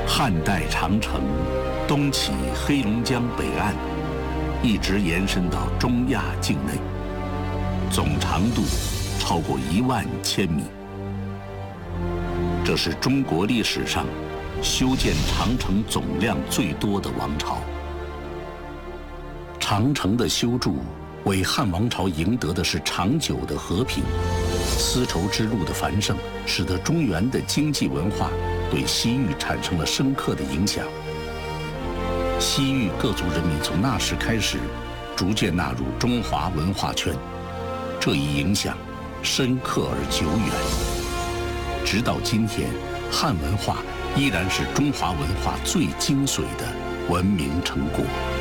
汉代长城东起黑龙江北岸，一直延伸到中亚境内，总长度超过11000米。这是中国历史上修建长城总量最多的王朝。长城的修筑为汉王朝赢得的是长久的和平，丝绸之路的繁盛使得中原的经济文化对西域产生了深刻的影响。西域各族人民从那时开始逐渐纳入中华文化圈，这一影响深刻而久远。直到今天，汉文化依然是中华文化最精髓的文明成果。